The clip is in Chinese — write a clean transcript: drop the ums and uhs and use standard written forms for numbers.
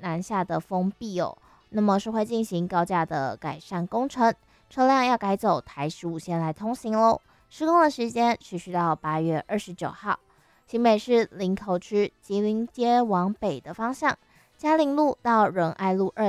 南下的封闭哦，那么是会进行高架的改善工程，车辆要改走台15线来通行喽。施工的时间持续到8月29号。新北市林口区吉林街往北的方向，嘉陵路到仁爱路